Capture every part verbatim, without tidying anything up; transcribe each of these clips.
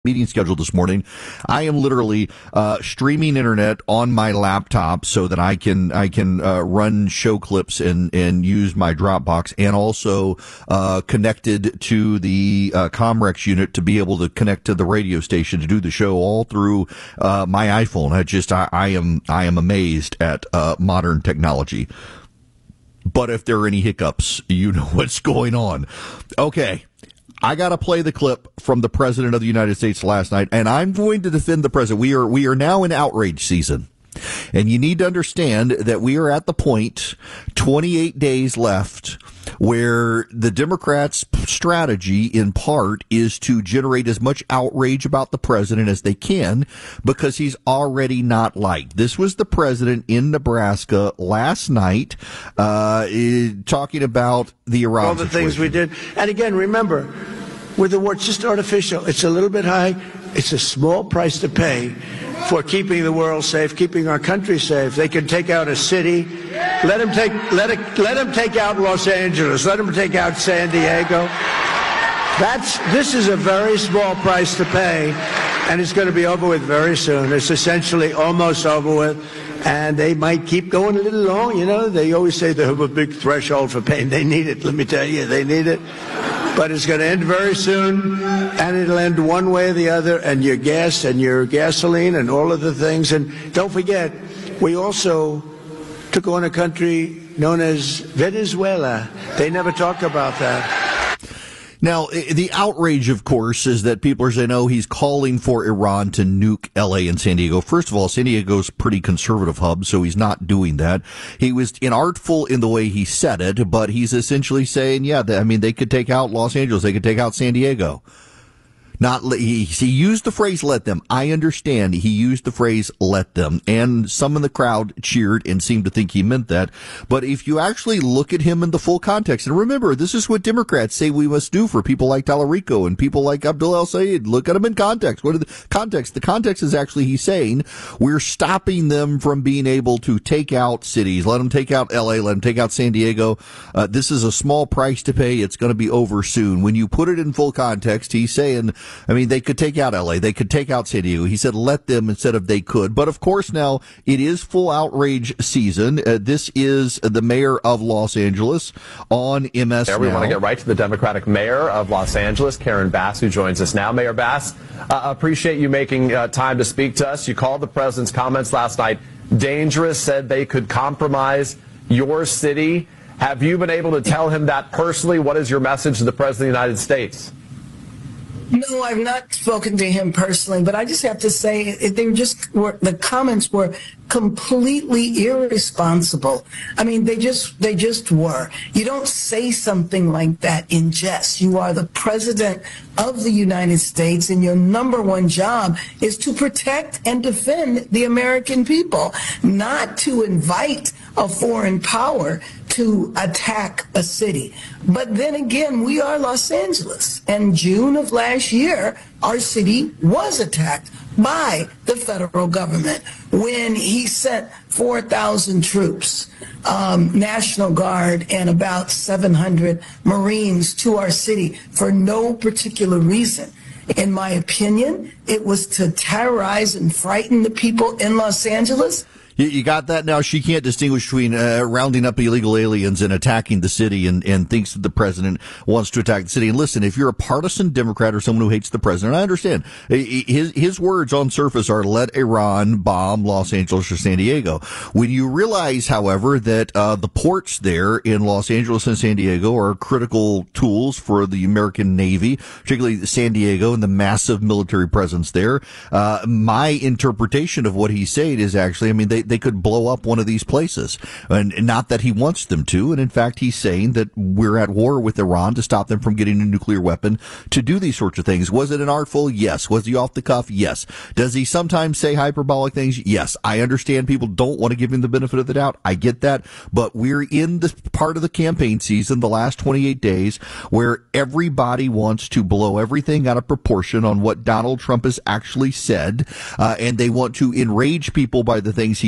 meeting scheduled this morning. I am literally uh, streaming internet on my laptop so that I can I can uh, run show clips and and use my Dropbox, and also uh, connected to the uh, Comrex unit to be able to connect to the radio station to do the show all through uh, my iPhone. I just I, I am I am amazed at uh, modern technology. But if there are any hiccups, you know what's going on. Okay. I got to play the clip from the President of the United States last night, and I'm going to defend the President. We are we are now in outrage season, and you need to understand that we are at the point, twenty-eight days left, where the Democrats' strategy, in part, is to generate as much outrage about the President as they can, because he's already not liked. This was the President in Nebraska last night, uh, talking about the Iran all the situation. Things we did. And again, remember, with the war, it's just artificial. It's a little bit high. It's a small price to pay for keeping the world safe, keeping our country safe. They can take out a city. Let them take let it, let them take out Los Angeles. Let them take out San Diego. That's this is a very small price to pay, and it's going to be over with very soon. It's essentially almost over with. And they might keep going a little long, you know. They always say they have a big threshold for pain. They need it, let me tell you, they need it. But it's going to end very soon, and it'll end one way or the other, and your gas and your gasoline and all of the things. And don't forget, we also took on a country known as Venezuela. They never talk about that. Now, the outrage, of course, is that people are saying, oh, he's calling for Iran to nuke L A and San Diego. First of all, San Diego's a pretty conservative hub, so he's not doing that. He was inartful in the way he said it, but he's essentially saying, yeah, I mean, they could take out Los Angeles, they could take out San Diego. Not he, he used the phrase "let them." I understand he used the phrase "let them," and some in the crowd cheered and seemed to think he meant that. But if you actually look at him in the full context, and remember, this is what Democrats say we must do for people like Tallarico and people like Abdul El Sayed. Look at them in context. What are the context? The context is actually he's saying we're stopping them from being able to take out cities. Let them take out L A. Let them take out San Diego. Uh, this is a small price to pay. It's going to be over soon. When you put it in full context, he's saying, I mean, they could take out L A. They could take out San Diego. He said, let them instead of they could. But of course, now it is full outrage season. Uh, this is the mayor of Los Angeles on M S Now. We want to get right to the Democratic mayor of Los Angeles, Karen Bass, who joins us now. Mayor Bass, uh, appreciate you making uh, time to speak to us. You called the president's comments last night dangerous, said they could compromise your city. Have you been able to tell him that personally? What is your message to the president of the United States? No, I've not spoken to him personally, but I just have to say they were just were, the comments were completely irresponsible. I mean, they just they just were. You don't say something like that in jest. You are the president of the United States, and your number one job is to protect and defend the American people, not to invite a foreign power to attack a city. But then again, we are Los Angeles. And June of last year, our city was attacked by the federal government when he sent four thousand troops, um, National Guard, and about seven hundred Marines to our city for no particular reason. In my opinion, it was to terrorize and frighten the people in Los Angeles. You, you got that now? She can't distinguish between uh, rounding up illegal aliens and attacking the city, and, and thinks that the president wants to attack the city. And listen, if you're a partisan Democrat or someone who hates the president, I understand. His, his words on surface are, let Iran bomb Los Angeles or San Diego. When you realize, however, that uh, the ports there in Los Angeles and San Diego are critical tools for the American Navy, particularly San Diego and the massive military presence there, uh, my interpretation of what he's saying is actually, I mean, they they could blow up one of these places. And not that he wants them to. And in fact, he's saying that we're at war with Iran to stop them from getting a nuclear weapon to do these sorts of things. Was it an artful? Yes. Was he off the cuff? Yes. Does he sometimes say hyperbolic things? Yes. I understand people don't want to give him the benefit of the doubt. I get that. But we're in the part of the campaign season, the last twenty-eight days, where everybody wants to blow everything out of proportion on what Donald Trump has actually said. Uh, and they want to enrage people by the things he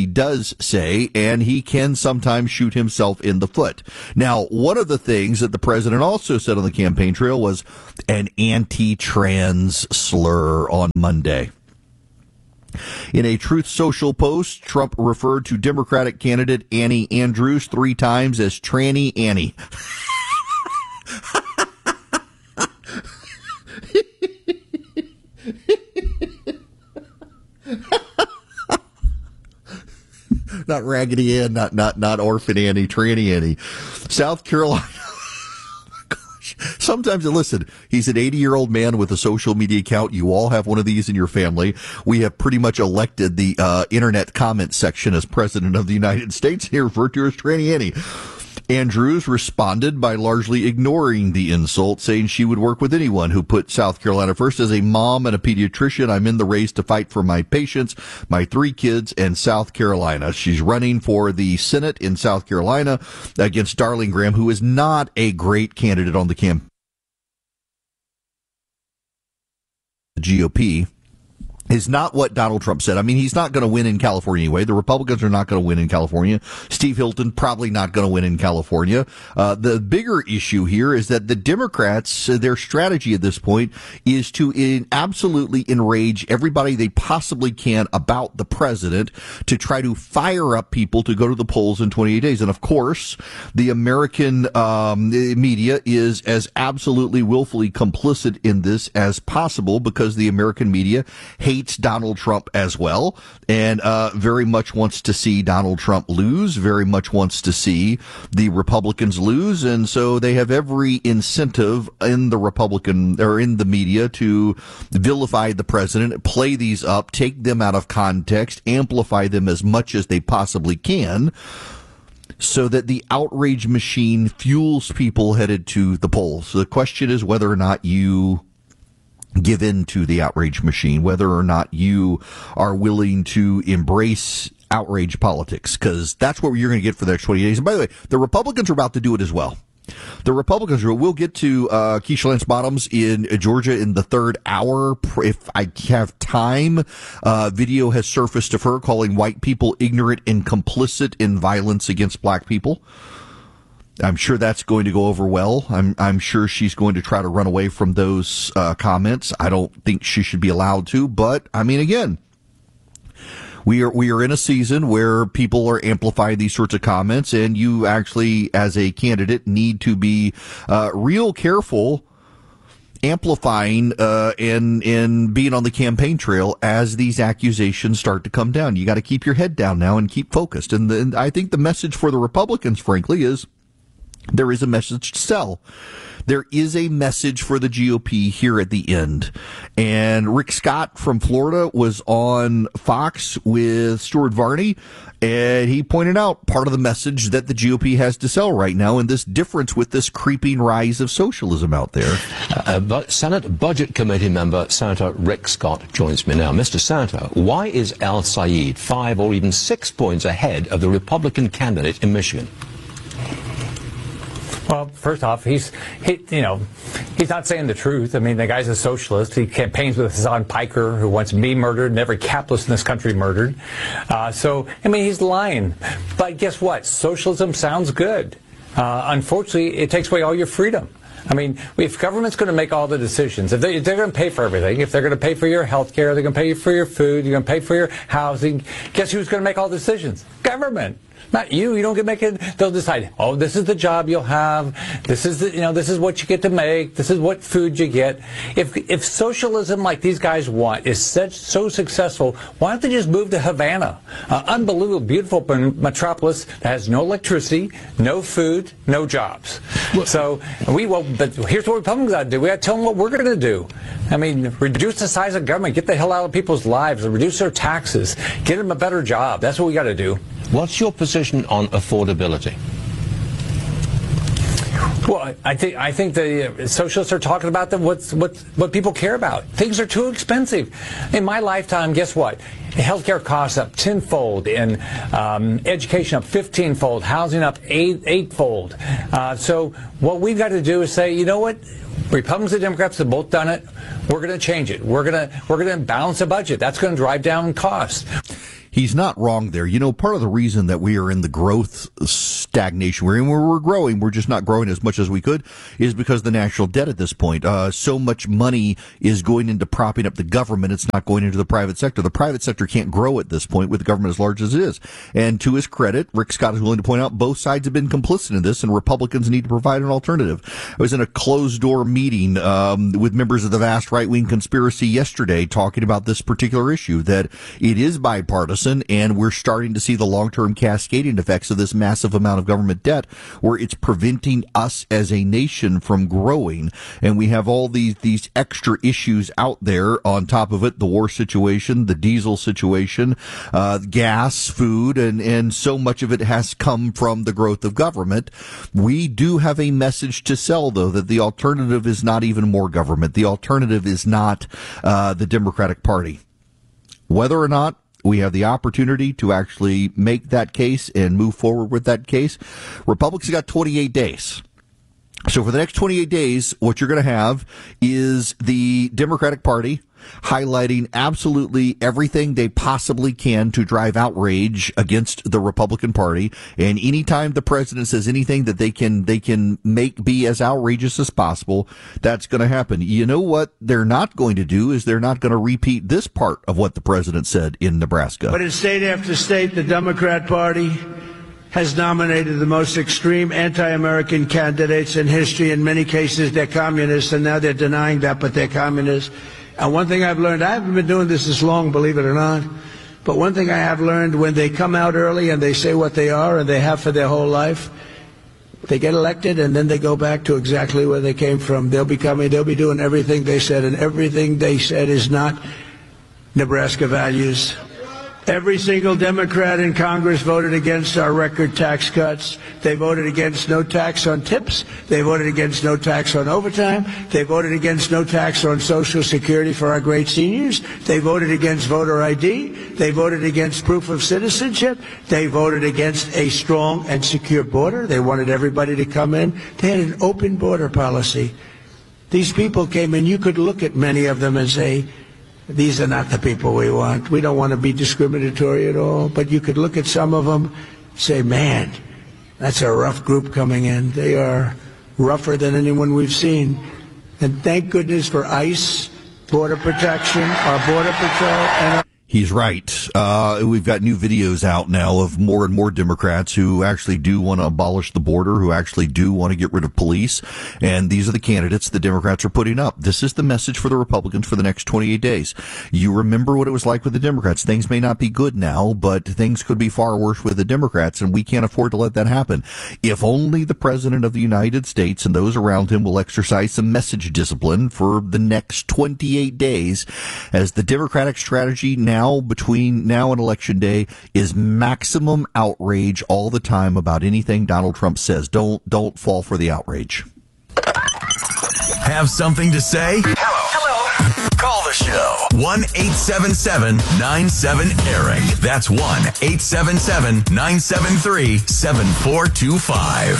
he does say, and he can sometimes shoot himself in the foot. Now, one of the things that the president also said on the campaign trail was an anti-trans slur on Monday. In a Truth Social post, Trump referred to Democratic candidate Annie Andrews three times as Tranny Annie. Not Raggedy Ann, not not not Orphan Annie, Tranny Annie. South Carolina. Sometimes, listen, he's an eighty-year-old man with a social media account. You all have one of these in your family. We have pretty much elected the uh, internet comment section as president of the United States. He referred to her as Tranny Annie. Andrews responded by largely ignoring the insult, saying she would work with anyone who put South Carolina first. As a mom and a pediatrician, I'm in the race to fight for my patients, my three kids, and South Carolina. She's running for the Senate in South Carolina against Darling Graham, who is not a great candidate on the campaign. The G O P is not what Donald Trump said. I mean, he's not going to win in California anyway. The Republicans are not going to win in California. Steve Hilton probably not going to win in California. Uh, the bigger issue here is that the Democrats, uh, their strategy at this point is to in, absolutely enrage everybody they possibly can about the president to try to fire up people to go to the polls in twenty-eight days. And of course, the American um, media is as absolutely willfully complicit in this as possible, because the American media hates hates Donald Trump as well, and uh, very much wants to see Donald Trump lose, very much wants to see the Republicans lose, and so they have every incentive in the Republican or in the media to vilify the president, play these up, take them out of context, amplify them as much as they possibly can, so that the outrage machine fuels people headed to the polls. So the question is whether or not you give in to the outrage machine, whether or not you are willing to embrace outrage politics, because that's what you're going to get for the next twenty days. And by the way, the Republicans are about to do it as well. The Republicans are, we'll get to uh, Keisha Lance Bottoms in Georgia in the third hour. If I have time, uh, video has surfaced of her calling white people ignorant and complicit in violence against black people. I'm sure that's going to go over well. I'm I'm sure she's going to try to run away from those uh, comments. I don't think she should be allowed to, but I mean, again, we are we are in a season where people are amplifying these sorts of comments, and you actually, as a candidate, need to be uh, real careful amplifying uh, and and being on the campaign trail as these accusations start to come down. You got to keep your head down now and keep focused. And, the, and I think the message for the Republicans, frankly, is there is a message to sell. There is a message for the G O P here at the end. And Rick Scott from Florida was on Fox with Stuart Varney, and he pointed out part of the message that the G O P has to sell right now, and this difference with this creeping rise of socialism out there. Uh, but Senate Budget Committee member Senator Rick Scott joins me now. Mister Senator, why is Al Sayed five or even six points ahead of the Republican candidate in Michigan? Well, first off, he's, he, you know, he's not saying the truth. I mean, the guy's a socialist. He campaigns with Hassan Piker, who wants me murdered and every capitalist in this country murdered. Uh, so, I mean, he's lying. But guess what? Socialism sounds good. Uh, unfortunately, it takes away all your freedom. I mean, if government's going to make all the decisions, if, they, if they're going to pay for everything, if they're going to pay for your health care, they're going to pay for your food, you're going to pay for your housing, guess who's going to make all the decisions? Government. Not you. You don't get to make it. They'll decide, oh, this is the job you'll have. This is the, you know, this is what you get to make. This is what food you get. If if socialism like these guys want is such, so successful, why don't they just move to Havana? Uh, unbelievable, beautiful metropolis that has no electricity, no food, no jobs. Well, so we well, but here's what Republicans got to do. We got to tell them what we're going to do. I mean, reduce the size of government, get the hell out of people's lives, reduce their taxes, get them a better job. That's what we got to do. What's your position on affordability? Well, I think I think the socialists are talking about the, what's, what what people care about. Things are too expensive. In my lifetime, guess what? Healthcare costs up tenfold, and um, education up fifteenfold, housing up eight eightfold. Uh, so what we've got to do is say, you know what? Republicans and Democrats have both done it. We're going to change it. We're going to we're going to balance the budget. That's going to drive down costs. He's not wrong there. You know, part of the reason that we are in the growth stagnation we're in, where we're growing, we're just not growing as much as we could, is because of the national debt at this point. Uh, so much money is going into propping up the government. It's not going into the private sector. The private sector can't grow at this point with the government as large as it is. And to his credit, Rick Scott is willing to point out both sides have been complicit in this, and Republicans need to provide an alternative. I was in a closed-door meeting um, with members of the vast right-wing conspiracy yesterday talking about this particular issue, that it is bipartisan, and we're starting to see the long-term cascading effects of this massive amount of government debt, where it's preventing us as a nation from growing. And we have all these these extra issues out there on top of it: the war situation, the diesel situation, uh, gas, food, and and so much of it has come from the growth of government. We do have a message to sell, though, that the alternative is not even more government. The alternative is not uh, the Democratic Party. Whether or not we have the opportunity to actually make that case and move forward with that case, Republicans got twenty-eight days. So for the next twenty-eight days, what you're going to have is the Democratic Party highlighting absolutely everything they possibly can to drive outrage against the Republican Party. And anytime the president says anything that they can they can make be as outrageous as possible, that's going to happen. You know what they're not going to do is they're not going to repeat this part of what the president said in Nebraska. But in state after state, the Democrat Party has nominated the most extreme anti-American candidates in history. In many cases, they're communists, and now they're denying that, but they're communists. And one thing I've learned, I haven't been doing this this long, believe it or not, but one thing I have learned, when they come out early and they say what they are and they have for their whole life, they get elected and then they go back to exactly where they came from. They'll be coming, they'll be doing everything they said, and everything they said is not Nebraska values. Every single Democrat in Congress voted against our record tax cuts. They voted against no tax on tips. They voted against no tax on overtime. They voted against no tax on Social Security for our great seniors. They voted against voter I D. They voted against proof of citizenship. They voted against a strong and secure border. They wanted everybody to come in. They had an open border policy. These people came in. You could look at many of them and say, these are not the people we want. We don't want to be discriminatory at all. But you could look at some of them, say, man, that's a rough group coming in. They are rougher than anyone we've seen. And thank goodness for ICE, Border Protection, our Border Patrol, and our He's right. Uh, we've got new videos out now of more and more Democrats who actually do want to abolish the border, who actually do want to get rid of police. And these are the candidates the Democrats are putting up. This is the message for the Republicans for the next twenty-eight days. You remember what it was like with the Democrats. Things may not be good now, but things could be far worse with the Democrats, and we can't afford to let that happen. If only the President of the United States and those around him will exercise some message discipline for the next twenty-eight days, as the Democratic strategy now between now and Election Day is maximum outrage all the time about anything Donald Trump says. Don't don't fall for the outrage. Have something to say? Hello. Hello. Call the show. one eight seven seven nine seven Eric. That's one eight seven seven nine seven three seven four two five.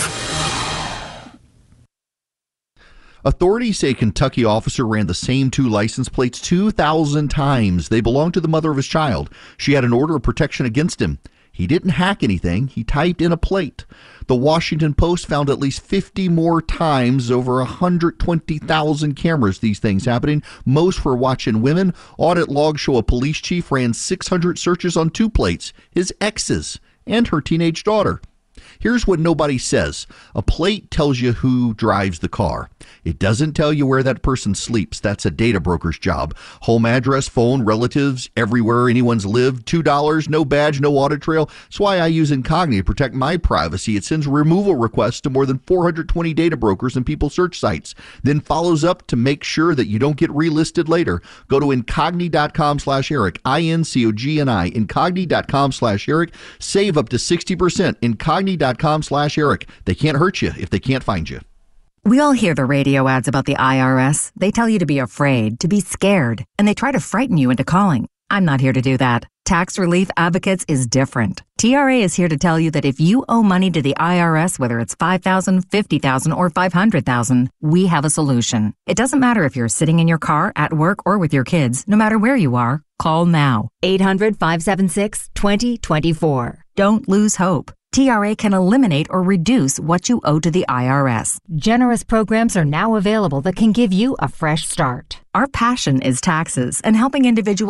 Authorities say a Kentucky officer ran the same two license plates two thousand times. They belonged to the mother of his child. She had an order of protection against him. He didn't hack anything. He typed in a plate. The Washington Post found at least fifty more times, over one hundred twenty thousand cameras, these things happening, most were watching women. Audit logs show a police chief ran six hundred searches on two plates, his ex's and her teenage daughter. Here's what nobody says. A plate tells you who drives the car. It doesn't tell you where that person sleeps. That's a data broker's job. Home address, phone, relatives, everywhere anyone's lived. two dollars, no badge, no audit trail. That's why I use Incogni to protect my privacy. It sends removal requests to more than four hundred twenty data brokers and people search sites, then follows up to make sure that you don't get relisted later. Go to Incogni.com slash Eric, I N C O G N I, Incogni.com slash Eric. Save up to sixty percent. Incogni.com slash Eric. They can't hurt you if they can't find you. We all hear the radio ads about the I R S. They tell you to be afraid, to be scared, and they try to frighten you into calling. I'm not here to do that. Tax Relief Advocates is different. T R A is here to tell you that if you owe money to the I R S, whether it's five thousand dollars, fifty thousand dollars, or five hundred thousand dollars, we have a solution. It doesn't matter if you're sitting in your car, at work, or with your kids. No matter where you are, Call now. eight hundred, five seven six, two zero two four. Don't lose hope. T R A can eliminate or reduce what you owe to the I R S. Generous programs are now available that can give you a fresh start. Our passion is taxes and helping individuals